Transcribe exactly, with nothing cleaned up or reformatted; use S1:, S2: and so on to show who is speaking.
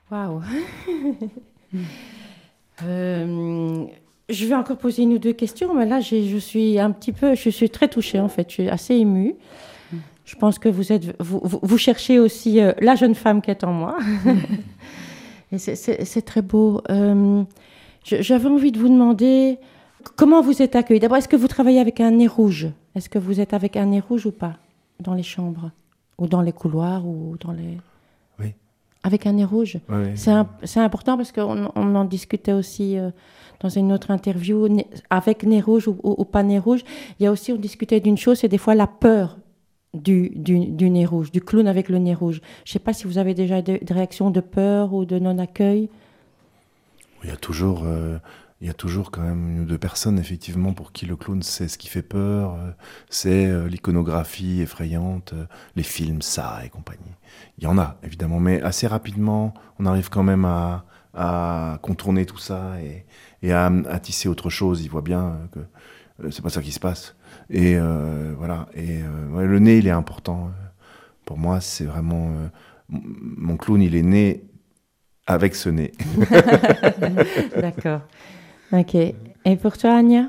S1: Waouh. Euh, je vais encore poser une ou deux questions, mais là, j'ai, je suis un petit peu, je suis très touchée en fait, je suis assez émue. Je pense que vous êtes, vous, vous, vous cherchez aussi euh, la jeune femme qui est en moi. Et c'est, c'est, c'est très beau. Euh, je- j'avais envie de vous demander comment vous êtes accueillis. D'abord, est-ce que vous travaillez avec un nez rouge? Est-ce que vous êtes avec un nez rouge ou pas dans les chambres ou dans les couloirs ou dans les...
S2: Oui.
S1: Avec un nez rouge.
S2: Oui, oui.
S1: C'est, un- c'est important parce qu'on on en discutait aussi euh, dans une autre interview, né- avec nez rouge ou, ou- ou pas nez rouge. Il y a aussi, on discutait d'une chose, c'est des fois la peur du, du, du nez rouge, du clown avec le nez rouge. Je ne sais pas si vous avez déjà des, des réactions de peur ou de non-accueil.
S2: Il y a toujours, euh, il y a toujours quand même une ou deux personnes, effectivement, pour qui le clown, c'est ce qui fait peur, euh, c'est euh, l'iconographie effrayante, euh, les films, ça et compagnie. Il y en a, évidemment, mais assez rapidement, on arrive quand même à, à contourner tout ça et, et à, à tisser autre chose. Ils voient bien euh, que euh, c'est pas ça qui se passe. Et euh, voilà. Et euh, ouais, le nez, il est important. Pour moi, c'est vraiment... euh, m- mon clown, il est né avec ce nez.
S1: D'accord. Ok. Et pour toi, Anya?